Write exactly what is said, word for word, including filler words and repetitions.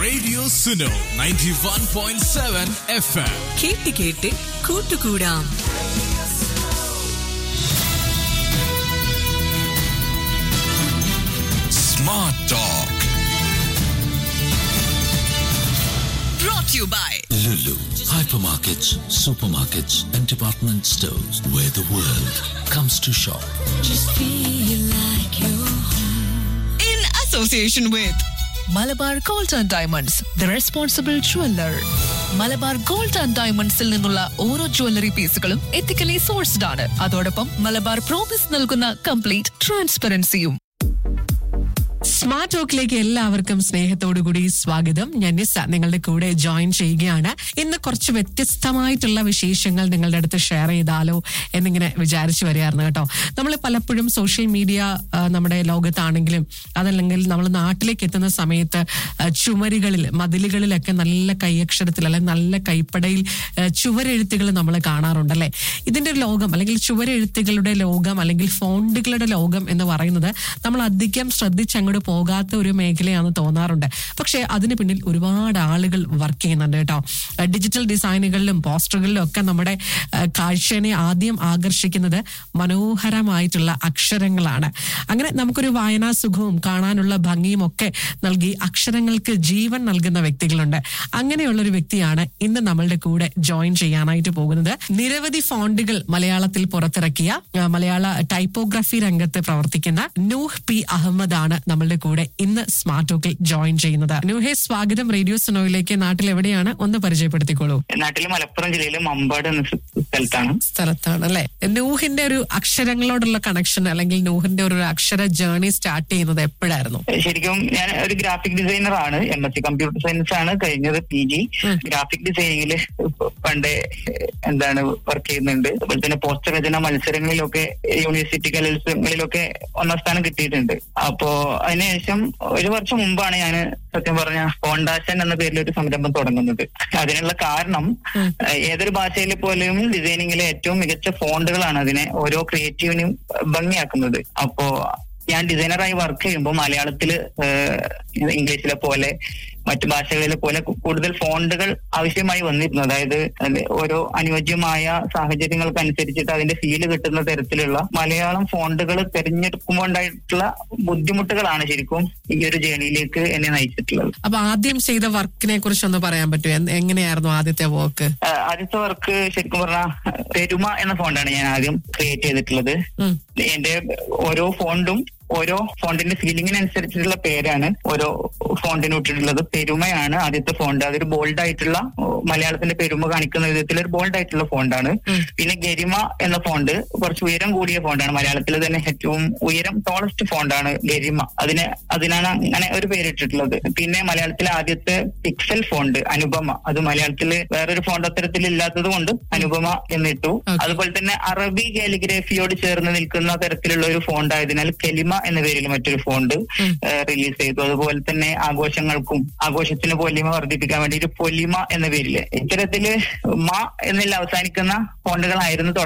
Radio Suno ninety-one point seven F M. കേട്ട് കേട്ട് കൂട്ടുകൂടാം. Smart Talk. Brought to you by Lulu. Hypermarkets, supermarkets, and department stores where the world comes to shop. in association with Malabar gold and diamonds the responsible jeweller. Malabar gold and ഡയമണ്ട്സിൽ നിന്നുള്ള ഓരോ jewellery പീസുകളും ethically sourced ആണ്. അതോടൊപ്പം Malabar promise നൽകുന്ന complete ട്രാൻസ്പെറൻസിയും. Smart ടോക്കിലേക്ക് എല്ലാവർക്കും സ്നേഹത്തോടുകൂടി സ്വാഗതം. ഞാൻ നിസ നിങ്ങളുടെ കൂടെ ജോയിൻ ചെയ്യുകയാണ്. ഇന്ന് കുറച്ച് വ്യത്യസ്തമായിട്ടുള്ള വിശേഷങ്ങൾ നിങ്ങളുടെ അടുത്ത് ഷെയർ ചെയ്താലോ എന്നിങ്ങനെ വിചാരിച്ചു വരികയായിരുന്നു കേട്ടോ. നമ്മൾ പലപ്പോഴും സോഷ്യൽ മീഡിയ നമ്മുടെ ലോകത്താണെങ്കിലും അതല്ലെങ്കിൽ നമ്മൾ നാട്ടിലേക്ക് എത്തുന്ന സമയത്ത് ചുമരുകളിൽ മതിലുകളിലൊക്കെ നല്ല കൈയക്ഷരത്തിൽ അല്ലെങ്കിൽ നല്ല കൈപ്പടയിൽ ചുവരെഴുത്തുകൾ നമ്മൾ കാണാറുണ്ടല്ലേ. ഇതിന്റെ ഒരു ലോകം അല്ലെങ്കിൽ ചുവരെഴുത്തുകളുടെ ലോകം അല്ലെങ്കിൽ ഫോണ്ടുകളുടെ ലോകം എന്ന് പറയുന്നത് നമ്മൾ അധികം ശ്രദ്ധിച്ചങ്ങോട്ട് പോകാത്ത ഒരു മേഖലയാണെന്ന് തോന്നാറുണ്ട്. പക്ഷെ അതിന് പിന്നിൽ ഒരുപാട് ആളുകൾ വർക്ക് ചെയ്യുന്നുണ്ട് കേട്ടോ. ഡിജിറ്റൽ ഡിസൈനുകളിലും പോസ്റ്ററുകളിലും ഒക്കെ നമ്മുടെ കാഴ്ചയെ ആദ്യം ആകർഷിക്കുന്നത് മനോഹരമായിട്ടുള്ള അക്ഷരങ്ങളാണ്. അങ്ങനെ നമുക്കൊരു വായനാ സുഖവും കാണാനുള്ള ഭംഗിയും ഒക്കെ നൽകി അക്ഷരങ്ങൾക്ക് ജീവൻ നൽകുന്ന വ്യക്തികളുണ്ട്. അങ്ങനെയുള്ള ഒരു വ്യക്തിയാണ് ഇന്ന് നമ്മളുടെ കൂടെ ജോയിൻ ചെയ്യാനായിട്ട് പോകുന്നത്. നിരവധി ഫോണ്ടുകൾ മലയാളത്തിൽ പുറത്തിറക്കിയ മലയാള ടൈപ്പോഗ്രഫി രംഗത്ത് പ്രവർത്തിക്കുന്ന നൂഹ് പി അഹമ്മദ് ആണ് നമ്മളുടെ കൂടെ ഇന്ന് സ്മാർട്ട് ടോക്കിൽ ജോയിൻ ചെയ്യുന്നത്. നൂഹെ, സ്വാഗതം റേഡിയോ സുനോയിലേക്ക്. നാട്ടിൽ എവിടെയാണ് ഒന്ന് പരിചയപ്പെടുത്തിക്കോളൂ. നാട്ടില് മലപ്പുറം ജില്ലയിലെ മമ്പാട് എന്ന സ്ഥലത്താണ് സ്ഥലത്താണ് അല്ലെ. നൂഹിന്റെ ഒരു അക്ഷരങ്ങളോടുള്ള കണക്ഷൻ അല്ലെങ്കിൽ നൂഹിന്റെ ഒരു അക്ഷര ജേർണി സ്റ്റാർട്ട് ചെയ്യുന്നത് എപ്പോഴായിരുന്നു? ശരിക്കും ഞാൻ ഒരു ഗ്രാഫിക് ഡിസൈനർ ആണ്. M S C computer science ആണ് കഴിഞ്ഞത്. പി ജി ഗ്രാഫിക് ഡിസൈനിങ്ങില് പണ്ട് എന്താണ് വർക്ക് ചെയ്യുന്നുണ്ട്. അതുപോലെ തന്നെ പോസ്റ്റർ രചന മത്സരങ്ങളിലൊക്കെ യൂണിവേഴ്സിറ്റി കലോത്സവങ്ങളിലൊക്കെ ഒന്നാം സ്ഥാനം കിട്ടിയിട്ടുണ്ട്. അപ്പോ അതിനുശേഷം ഒരു വർഷം മുമ്പാണ് ഞാൻ സത്യം പറഞ്ഞ ഫോണ്ടാഷൻ എന്ന പേരിൽ ഒരു സംരംഭം തുടങ്ങുന്നത്. അതിനുള്ള കാരണം ഏതൊരു ഭാഷയിലെ പോലെയും ഡിസൈനിങ്ങിലെ ഏറ്റവും മികച്ച ഫോണ്ടുകളാണ് അതിനെ ഓരോ ക്രിയേറ്റീവിനും ഭംഗിയാക്കുന്നത്. അപ്പോ ഞാൻ ഡിസൈനറായി വർക്ക് ചെയ്യുമ്പോൾ മലയാളത്തില് ഇംഗ്ലീഷിലെ പോലെ മറ്റു ഭാഷകളിലെ പോലെ കൂടുതൽ ഫോണ്ടുകൾ ആവശ്യമായി വന്നിരുന്നു. അതായത് ഓരോ അനുയോജ്യമായ സാഹചര്യങ്ങൾക്ക് അനുസരിച്ചിട്ട് അതിന്റെ ഫീല് കിട്ടുന്ന തരത്തിലുള്ള മലയാളം ഫോണ്ടുകൾ തിരഞ്ഞെടുക്കുമ്പോൾ ഉണ്ടായിട്ടുള്ള ബുദ്ധിമുട്ടുകളാണ് ശരിക്കും ഈ ഒരു ജേണിയിലേക്ക് എന്നെ നയിച്ചിട്ടുള്ളത്. അപ്പൊ ആദ്യം ചെയ്ത വർക്കിനെ കുറിച്ച് ഒന്ന് പറയാൻ പറ്റുമോ? എങ്ങനെയായിരുന്നു ആദ്യത്തെ വർക്ക്? ആദ്യത്തെ വർക്ക് ശരിക്കും പറഞ്ഞാൽ പെരുമ എന്ന ഫോണ്ടാണ് ഞാൻ ആദ്യം ക്രിയേറ്റ് ചെയ്തിട്ടുള്ളത്. എന്റെ ഓരോ ഫോണ്ടും ഓരോ ഫോണ്ടിന്റെ ഫീലിംഗിനനുസരിച്ചിട്ടുള്ള പേരാണ് ഓരോ ഫോണ്ടിന് ഇട്ടിട്ടുള്ളത്. പെരുമയാണ് ആദ്യത്തെ ഫോണ്ട്. അതൊരു ബോൾഡ് ആയിട്ടുള്ള മലയാളത്തിന്റെ പെരുമ കാണിക്കുന്ന വിധത്തിൽ ഒരു ബോൾഡ് ആയിട്ടുള്ള ഫോണ്ടാണ്. പിന്നെ ഗരിമ എന്ന ഫോണ്ട് കുറച്ച് ഉയരം കൂടിയ ഫോണ്ടാണ്. മലയാളത്തിൽ തന്നെ ഏറ്റവും ഉയരം ടോളസ്റ്റ് ഫോണ്ടാണ് ഗരിമ. അതിന് അതിനാണ് അങ്ങനെ ഒരു പേരിട്ടിട്ടുള്ളത്. പിന്നെ മലയാളത്തിലെ ആദ്യത്തെ പിക്സൽ ഫോണ്ട് അനുപമ. അത് മലയാളത്തിൽ വേറൊരു ഫോണ്ട് അത്തരത്തിൽ ഇല്ലാത്തത് കൊണ്ട് അനുപമ എന്നിട്ടു. അതുപോലെ തന്നെ അറബി കാലിഗ്രഫിയോട് ചേർന്ന് നിൽക്കുന്ന തരത്തിലുള്ള ഒരു ഫോണ്ട് ആയതിനാൽ കെലിമ എന്ന പേരിൽ മറ്റൊരു ഫോണ്ട് റിലീസ് ചെയ്തു. അതുപോലെ തന്നെ ആഘോഷങ്ങൾക്കും ആഘോഷത്തിന് പൊലിമ വർദ്ധിപ്പിക്കാൻ വേണ്ടി ഒരു പൊലിമ എന്ന പേരില് ഇത്തരത്തില് മ എന്നിൽ അവസാനിക്കുന്ന ഫോണ്ടുകളായിരുന്നു